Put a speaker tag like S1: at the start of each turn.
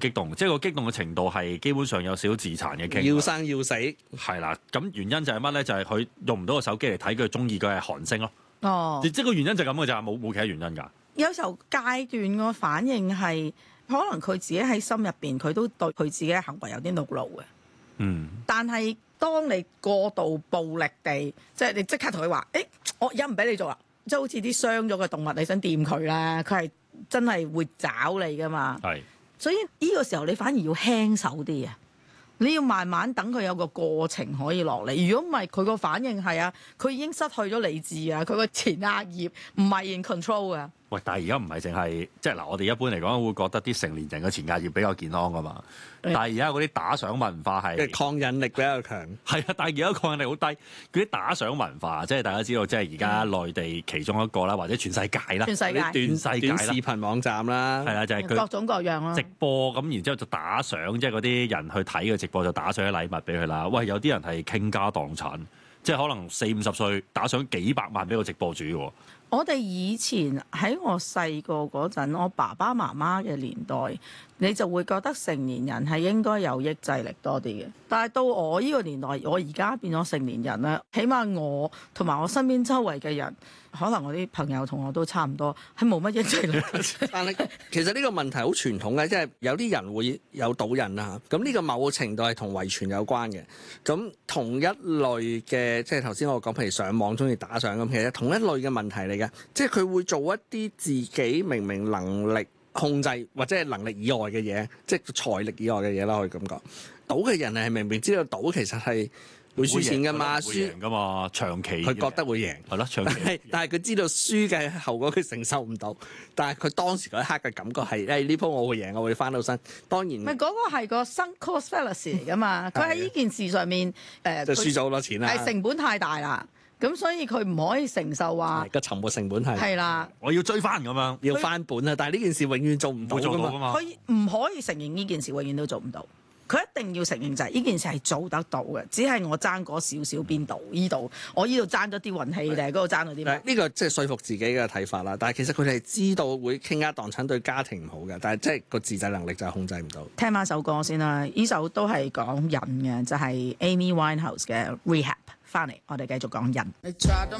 S1: 激動，即係個激動嘅程度係基本上有少少自殘嘅傾。
S2: 要生要死
S1: 係啦，咁原因就係乜咧？就係佢用唔到個手機嚟睇佢中意嘅係韓星咯。
S3: 哦，
S1: 即係個原因就係咁嘅咋，冇其他原因㗎。
S3: 有時候階段個反應係可能佢自己喺心入邊，佢都對佢自己嘅行為有啲惱怒嘅。
S1: 嗯，
S3: 但係當你過度暴力地，即係你即刻同佢話：誒，我而家唔俾你做啦！即係好似啲傷咗嘅動物，你想掂佢啦，佢係真係會爪你噶嘛。
S1: 係。
S3: 所以呢個時候你反而要輕手啲啊！你要慢慢等佢有個過程可以落嚟。如果唔係，佢個反應係啊，佢已經失去咗理智啊，佢個前額葉唔係 in control 啊。
S1: 喂，但係而家唔係淨係即係嗱，我哋一般嚟講會覺得啲成年人嘅前額葉比較健康噶嘛。但係而家嗰啲打賞文化係
S2: 抗引力比較強，
S1: 係啊，但係而家抗引力好低。嗰啲打賞文化，即係大家知道，即係而家內地其中一個啦，或者全世界啦，
S3: 全世界
S1: 短世界啦，
S2: 視頻網站啦，
S1: 係啦，就係佢
S3: 各種各樣咯。
S1: 直播咁，然之後就打賞，即係嗰啲人去睇嘅直播就打賞啲禮物俾佢啦。喂，有啲人係傾家蕩產，即係可能40-50歲打賞幾百萬俾個直播主喎。
S3: 我哋以前喺我細個嗰陣，我爸爸媽媽嘅年代，你就會覺得成年人係應該有抑制力多啲嘅。但係到我呢個年代，我而家變咗成年人啦，起碼我同埋我身邊周圍嘅人，可能我啲朋友同我都差唔多，係冇乜抑制力。
S2: 但係其實呢個問題好傳統嘅，即係有啲人會有賭癮啦。咁呢個某程度係同遺傳有關嘅。咁同一類嘅，即係頭先我講，譬如上網中意打賞咁，其實同一類嘅問題嚟嘅，即係佢會做一啲自己明明能力控制或者係能力以外嘅嘢，即係財力以外嘅嘢啦，可以咁講。賭嘅人係明明知道賭其實係會輸錢㗎嘛，
S1: 輸㗎嘛，長期
S2: 佢覺得會贏，
S1: 係咯，長期。
S2: 但係佢知道輸嘅後果佢承受唔到，但係佢當時嗰一刻嘅感覺係呢鋪我會贏，我會翻到身。當然，
S3: 唔係嗰個係個 sunk cost fallacy 嚟㗎嘛，佢喺呢件事上面
S2: 就輸咗好多錢啦，
S3: 係成本太大啦。咁所以佢唔可以承受話
S2: 個沉沒成本係
S3: 啦，
S1: 我要追翻咁樣，
S2: 要翻本啊！但係呢件事永遠做唔到㗎嘛，
S3: 佢唔可以承認呢件事永遠都做唔到，佢一定要承認就係呢件事係做得到嘅，只係我爭嗰少少邊度呢度，我呢度爭咗啲運氣定係嗰度爭咗啲咩？
S2: 呢個即係說服自己嘅睇法啦。但係其實佢哋係知道會傾家蕩產對家庭唔好嘅，但係即係個自制能力就係控制唔到。
S3: 聽翻首歌先啦，呢首都係講人嘅，就係 Amy Winehouse 嘅 Rehab。翻嚟，我哋繼續講人。